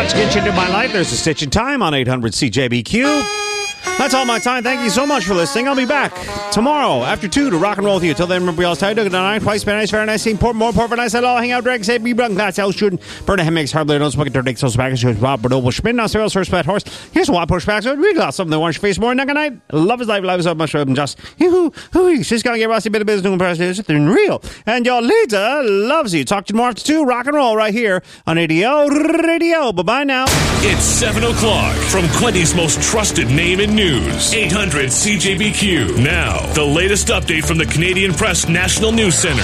much get into my life. There's a stitch in time on 800 CJBQ. That's all my time. Thank you so much for listening. I'll be back tomorrow after 2 to rock and roll with you. Till then, remember, we all tied, good night, twice, very nice, port, more, port, nice, hello, hang out, drag, say, be brung, that's how shooting, burn a makes hard, don't smoke it, dirt, so back, shoot, Rob, but over, spin, now, sales, first, fat horse. Here's what push back, so we got something that wants your face more, night. Love is life is up, much and just, she's gonna get Rossi a bit of business, doing press, it's real. And your leader loves you. Talk to you tomorrow after 2, rock and roll right here on ADO Radio. Bye-bye now. It's 7 o'clock from Quinty's most trusted name in news. 800 CJBQ. Now, the latest update from the Canadian Press National News Centre.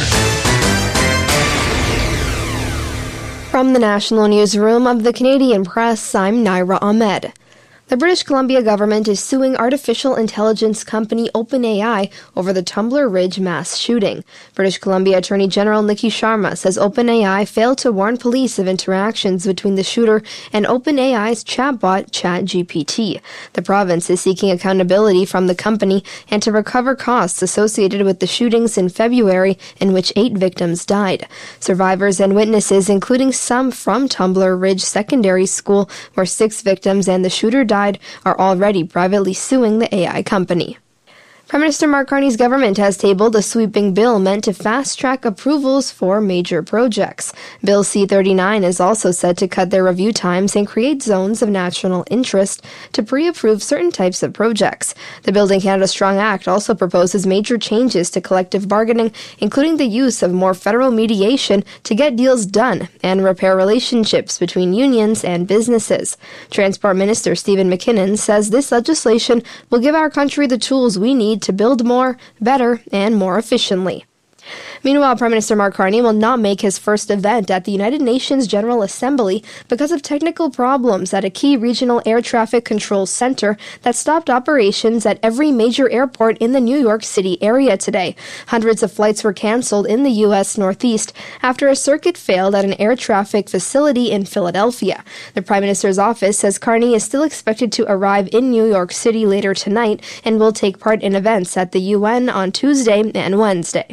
From the National Newsroom of the Canadian Press, I'm Naira Ahmed. The British Columbia government is suing artificial intelligence company OpenAI over the Tumbler Ridge mass shooting. British Columbia Attorney General Nikki Sharma says OpenAI failed to warn police of interactions between the shooter and OpenAI's chatbot ChatGPT. The province is seeking accountability from the company and to recover costs associated with the shootings in February in which 8 victims died. Survivors and witnesses, including some from Tumbler Ridge Secondary School, where 6 victims and the shooter died, are already privately suing the AI company. Prime Minister Mark Carney's government has tabled a sweeping bill meant to fast-track approvals for major projects. Bill C-39 is also set to cut their review times and create zones of national interest to pre-approve certain types of projects. The Building Canada Strong Act also proposes major changes to collective bargaining, including the use of more federal mediation to get deals done and repair relationships between unions and businesses. Transport Minister Stephen McKinnon says this legislation will give our country the tools we need to build more, better, and more efficiently. Meanwhile, Prime Minister Mark Carney will not make his first event at the United Nations General Assembly because of technical problems at a key regional air traffic control center that stopped operations at every major airport in the New York City area today. Hundreds of flights were canceled in the U.S. Northeast after a circuit failed at an air traffic facility in Philadelphia. The Prime Minister's office says Carney is still expected to arrive in New York City later tonight and will take part in events at the UN on Tuesday and Wednesday.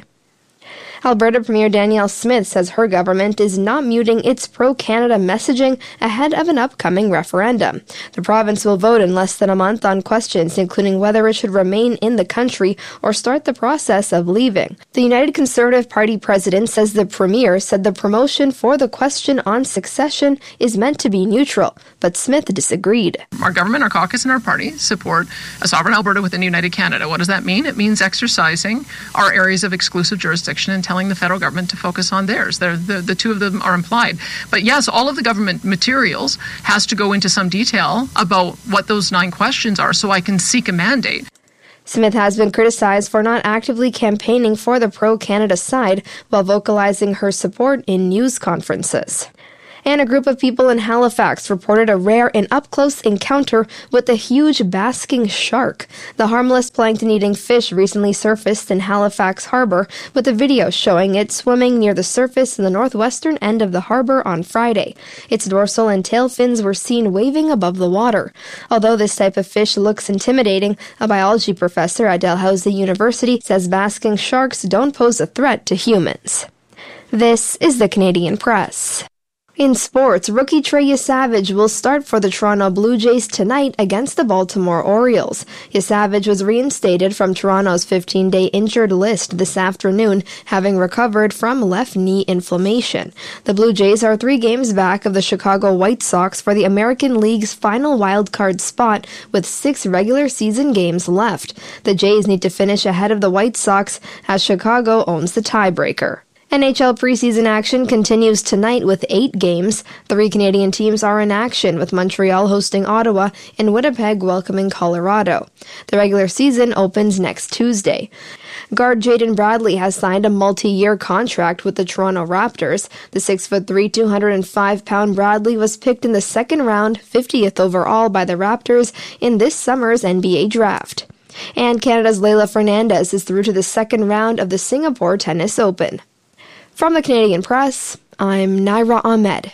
Alberta Premier Danielle Smith says her government is not muting its pro-Canada messaging ahead of an upcoming referendum. The province will vote in less than a month on questions including whether it should remain in the country or start the process of leaving. The United Conservative Party president says the premier said the promotion for the question on succession is meant to be neutral, but Smith disagreed. Our government, our caucus, and our party support a sovereign Alberta within United Canada. What does that mean? It means exercising our areas of exclusive jurisdiction and telling the federal government to focus on theirs. The two of them are implied. But yes, all of the government materials has to go into some detail about what those 9 questions are so I can seek a mandate. Smith has been criticized for not actively campaigning for the pro-Canada side while vocalizing her support in news conferences. And a group of people in Halifax reported a rare and up-close encounter with a huge basking shark. The harmless plankton-eating fish recently surfaced in Halifax Harbour, with a video showing it swimming near the surface in the northwestern end of the harbour on Friday. Its dorsal and tail fins were seen waving above the water. Although this type of fish looks intimidating, a biology professor at Dalhousie University says basking sharks don't pose a threat to humans. This is the Canadian Press. In sports, rookie Trey Yesavage will start for the Toronto Blue Jays tonight against the Baltimore Orioles. Yesavage was reinstated from Toronto's 15-day injured list this afternoon, having recovered from left knee inflammation. The Blue Jays are 3 games back of the Chicago White Sox for the American League's final wildcard spot, with 6 regular season games left. The Jays need to finish ahead of the White Sox, as Chicago owns the tiebreaker. NHL preseason action continues tonight with 8 games. 3 Canadian teams are in action, with Montreal hosting Ottawa and Winnipeg welcoming Colorado. The regular season opens next Tuesday. Guard Jaden Bradley has signed a multi-year contract with the Toronto Raptors. The 6'3", 205-pound Bradley was picked in the second round, 50th overall by the Raptors in this summer's NBA draft. And Canada's Leylah Fernandez is through to the second round of the Singapore Tennis Open. From the Canadian Press, I'm Naira Ahmed.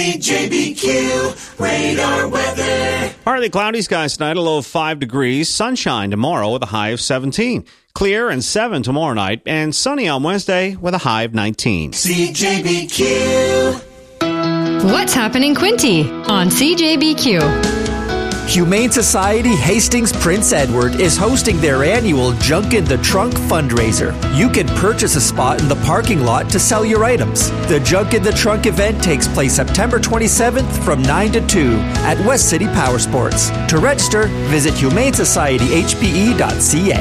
CJBQ Radar Weather. Partly cloudy skies tonight, a low of 5 degrees. Sunshine tomorrow with a high of 17. Clear and 7 tomorrow night. And sunny on Wednesday with a high of 19. CJBQ. What's Happening Quinty on CJBQ. Humane Society Hastings Prince Edward is hosting their annual Junk in the Trunk fundraiser. You can purchase a spot in the parking lot to sell your items. The Junk in the Trunk event takes place September 27th from 9 to 2 at West City Power Sports. To register, visit humanesocietyhpe.ca.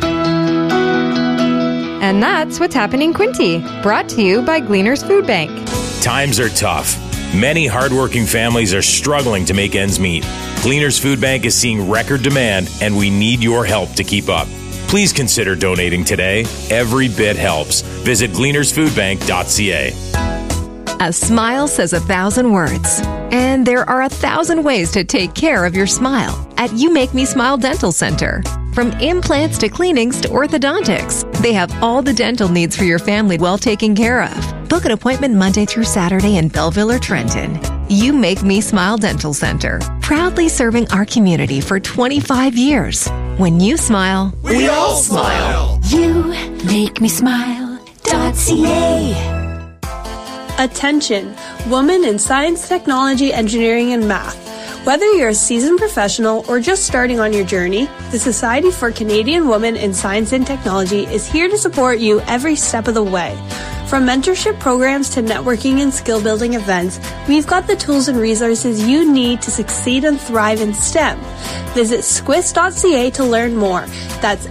And that's What's Happening Quinty, brought to you by Gleaners Food Bank. Times are tough. Many hardworking families are struggling to make ends meet. Gleaners Food Bank is seeing record demand, and we need your help to keep up. Please consider donating today. Every bit helps. Visit gleanersfoodbank.ca. A smile says 1,000 words, and there are 1,000 ways to take care of your smile at You Make Me Smile Dental Center. From implants to cleanings to orthodontics, they have all the dental needs for your family well taken care of. Book an appointment Monday through Saturday in Belleville or Trenton. You Make Me Smile Dental Center, proudly serving our community for 25 years. When you smile, we all smile. You Make Me Smile.ca. Attention, women in science, technology, engineering, and math. Whether you're a seasoned professional or just starting on your journey, the Society for Canadian Women in Science and Technology is here to support you every step of the way. From mentorship programs to networking and skill-building events, we've got the tools and resources you need to succeed and thrive in STEM. Visit squist.ca to learn more. That's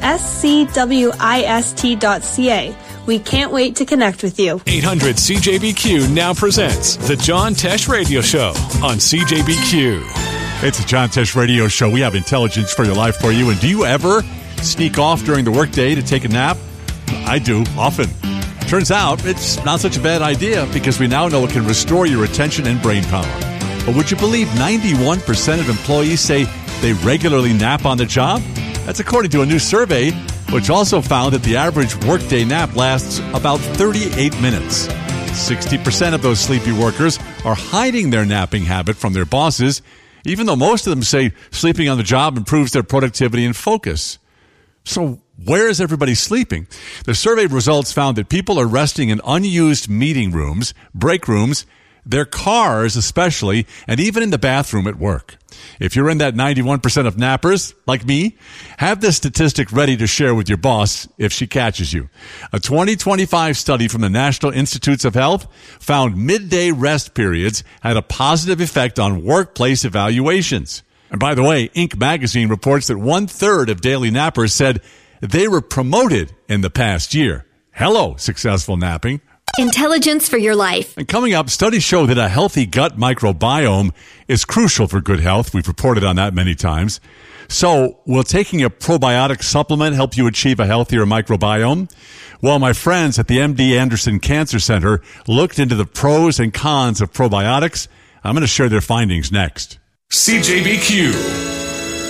SCWIST.ca. We can't wait to connect with you. 800 CJBQ now presents The John Tesh Radio Show on CJBQ. It's the John Tesh Radio Show. We have intelligence for your life for you. And do you ever sneak off during the workday to take a nap? I do, often. Turns out it's not such a bad idea because we now know it can restore your attention and brain power. But would you believe 91% of employees say they regularly nap on the job? That's according to a new survey, which also found that the average workday nap lasts about 38 minutes. 60% of those sleepy workers are hiding their napping habit from their bosses, even though most of them say sleeping on the job improves their productivity and focus. So where is everybody sleeping? The survey results found that people are resting in unused meeting rooms, break rooms, their cars especially, and even in the bathroom at work. If you're in that 91% of nappers, like me, have this statistic ready to share with your boss if she catches you. A 2025 study from the National Institutes of Health found midday rest periods had a positive effect on workplace evaluations. And by the way, Inc. magazine reports that 1/3 of daily nappers said they were promoted in the past year. Hello, successful napping. Intelligence for your life. And coming up, studies show that a healthy gut microbiome is crucial for good health. We've reported on that many times. So, will taking a probiotic supplement help you achieve a healthier microbiome? Well, my friends at the MD Anderson Cancer Center looked into the pros and cons of probiotics. I'm going to share their findings next. CJBQ.